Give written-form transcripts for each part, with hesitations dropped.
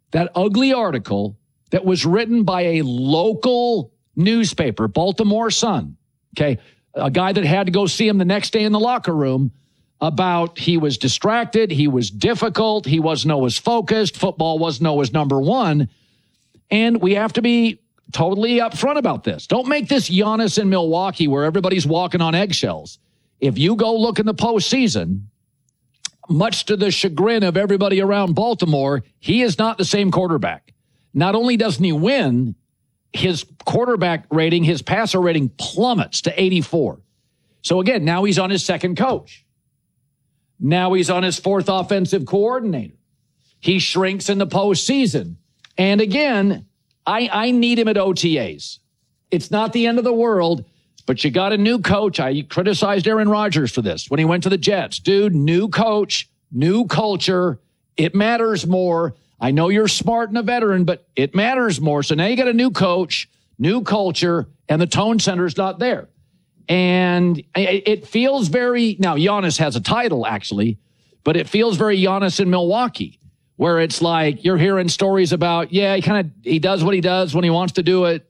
that ugly article that was written by a local newspaper, Baltimore Sun, okay, a guy that had to go see him the next day in the locker room about he was distracted, he was difficult, he wasn't always focused, football wasn't always number one, and we have to be totally upfront about this. Don't make this Giannis in Milwaukee where everybody's walking on eggshells. If you go look in the postseason, much to the chagrin of everybody around Baltimore, he is not the same quarterback. Not only doesn't he win, his quarterback rating, his passer rating plummets to 84. So again, now he's on his second coach. Now he's on his fourth offensive coordinator. He shrinks in the postseason. And again, I need him at OTAs. It's not the end of the world, but you got a new coach. I criticized Aaron Rodgers for this when he went to the Jets. Dude, new coach, new culture. It matters more. I know you're smart and a veteran, but it matters more. So now you got a new coach, new culture, and the tone center's not there. And it feels very, now Giannis has a title actually, but it feels very Giannis in Milwaukee, where it's like you're hearing stories about, yeah, he does what he does when he wants to do it,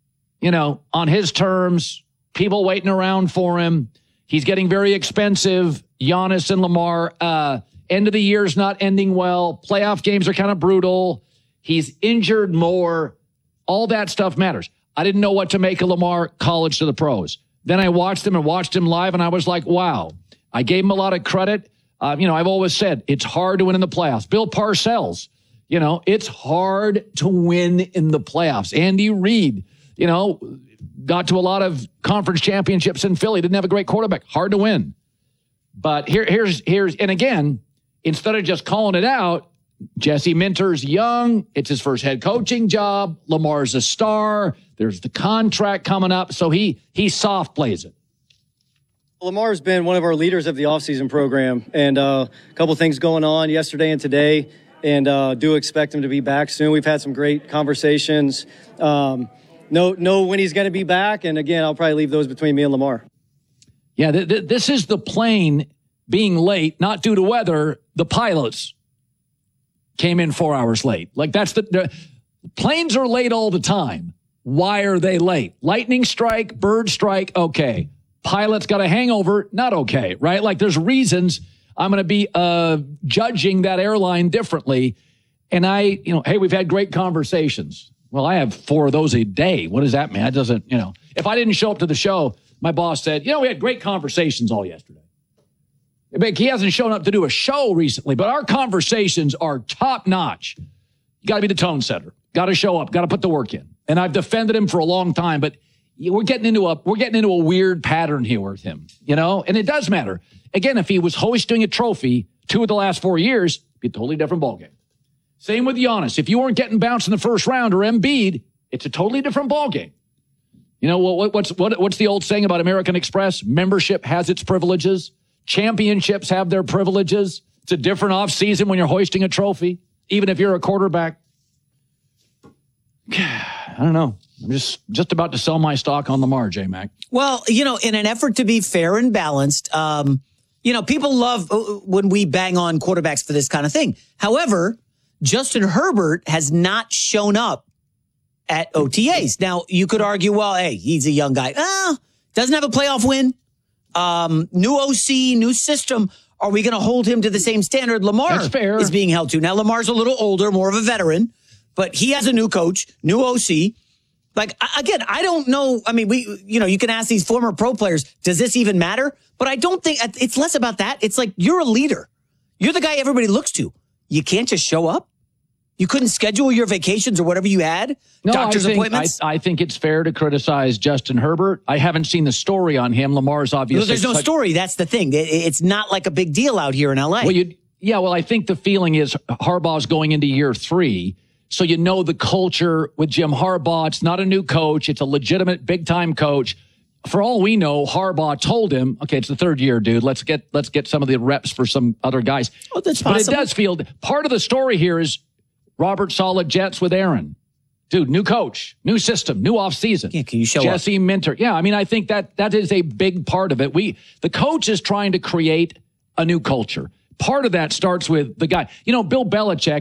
on his terms, people waiting around for him. He's getting very expensive. Giannis and Lamar, end of the year's not ending well. Playoff games are kind of brutal. He's injured more. All that stuff matters. I didn't know what to make of Lamar college to the pros. Then I watched him live, and I was like, wow. I gave him a lot of credit. I've always said it's hard to win in the playoffs. Bill Parcells, it's hard to win in the playoffs. Andy Reid, got to a lot of conference championships in Philly. Didn't have a great quarterback. Hard to win. But here's, and again, instead of just calling it out, Jesse Minter's young. It's his first head coaching job. Lamar's a star. There's the contract coming up. So he soft plays it. Lamar's been one of our leaders of the offseason program, and a couple things going on yesterday and today, and do expect him to be back soon. We've had some great conversations. Know when he's going to be back, and again, I'll probably leave those between me and Lamar. Yeah, this is the plane being late, not due to weather. The pilots came in 4 hours late. Like the planes are late all the time. Why are they late? Lightning strike, bird strike, okay. Pilot's got a hangover, not okay, right? Like there's reasons I'm going to be judging that airline differently. And hey, we've had great conversations. Well, I have 4 of those a day. What does that mean? That doesn't, if I didn't show up to the show, my boss said, we had great conversations all yesterday. He hasn't shown up to do a show recently, but our conversations are top notch. You got to be the tone setter. Got to show up. Got to put the work in. And I've defended him for a long time, but we're getting into a weird pattern here with him, and it does matter. Again, if he was hosting a trophy 2 of the last 4 years, it'd be a totally different ballgame. Same with Giannis. If you weren't getting bounced in the first round or Embiid, it's a totally different ballgame. What's the old saying about American Express? Membership has its privileges. Championships have their privileges. It's a different offseason when you're hoisting a trophy, even if you're a quarterback. I don't know. I'm just about to sell my stock on Lamar, J-Mac. Well, in an effort to be fair and balanced, people love when we bang on quarterbacks for this kind of thing. However, Justin Herbert has not shown up at OTAs. Now, you could argue, well, hey, he's a young guy. Doesn't have a playoff win. New OC, new system. Are we going to hold him to the same standard Lamar is being held to? Now, Lamar's a little older, more of a veteran, but he has a new coach, new OC. Like, again, I don't know. I mean, you can ask these former pro players, does this even matter? But I don't think it's less about that. It's like, you're a leader. You're the guy everybody looks to. You can't just show up. You couldn't schedule your vacations or whatever you had? Doctor's appointments? I think it's fair to criticize Justin Herbert. I haven't seen the story on him. Lamar's obviously... There's no story. That's the thing. It's not like a big deal out here in L.A. Well, I think the feeling is Harbaugh's going into year 3. So the culture with Jim Harbaugh. It's not a new coach. It's a legitimate big-time coach. For all we know, Harbaugh told him, okay, it's the 3rd year, dude. Let's get some of the reps for some other guys. Oh, that's possible. But it does feel... Part of the story here is Robert Saleh Jets with Aaron. Dude, new coach, new system, new offseason. Yeah, can you show Jesse Minter. Yeah, I think that is a big part of it. The coach is trying to create a new culture. Part of that starts with the guy. Bill Belichick,